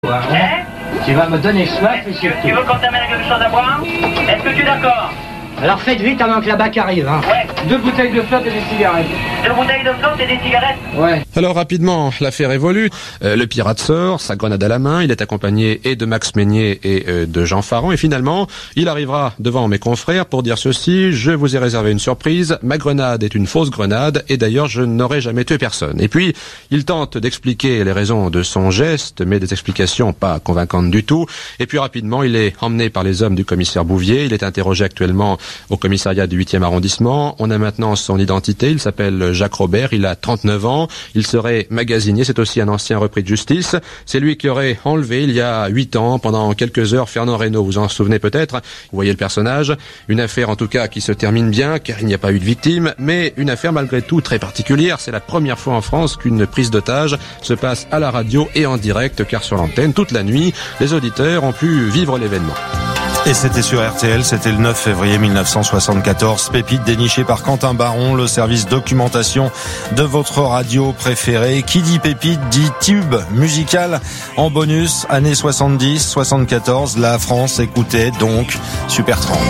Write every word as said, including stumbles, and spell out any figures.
Hein? Tu vas me donner soif et tu, tu veux qu'on t'amène quelque chose à boire? Est-ce que tu es d'accord? Alors faites vite avant que la bac arrive, hein. Ouais. Deux bouteilles de flotte et des cigarettes. Deux bouteilles de flotte et des cigarettes? Ouais. Alors rapidement, l'affaire évolue. Euh, le pirate sort, sa grenade à la main. Il est accompagné et de Max Meignier et euh, de Jean Faron. Et finalement, il arrivera devant mes confrères pour dire ceci: je vous ai réservé une surprise. Ma grenade est une fausse grenade et d'ailleurs, je n'aurais jamais tué personne. Et puis, il tente d'expliquer les raisons de son geste, mais des explications pas convaincantes du tout. Et puis rapidement, il est emmené par les hommes du commissaire Bouvier. Il est interrogé actuellement au commissariat du huitième arrondissement. On a maintenant son identité. Il s'appelle Jacques Robert. Il a trente-neuf ans. Il serait magasinier. C'est aussi un ancien repris de justice. C'est lui qui aurait enlevé il y a huit ans, pendant quelques heures, Fernand Reynaud. Vous en souvenez peut-être. Vous voyez le personnage. Une affaire en tout cas qui se termine bien, car il n'y a pas eu de victime, mais une affaire malgré tout très particulière. C'est la première fois en France qu'une prise d'otage se passe à la radio et en direct, car sur l'antenne, toute la nuit, les auditeurs ont pu vivre l'événement. Et c'était sur R T L, c'était le neuf février mille neuf cent soixante-quatorze. Pépite dénichée par Quentin Baron, le service documentation de votre radio préférée. Qui dit pépite dit tube musical en bonus. Années soixante-dix, soixante-quatorze, la France écoutait donc Super trente.